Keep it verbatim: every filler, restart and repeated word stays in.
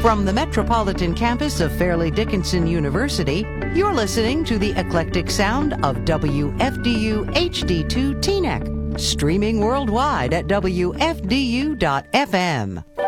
From the metropolitan campus of Fairleigh Dickinson University, you're listening to the eclectic sound of W F D U H D two Teaneck, streaming worldwide at W F D U dot F M.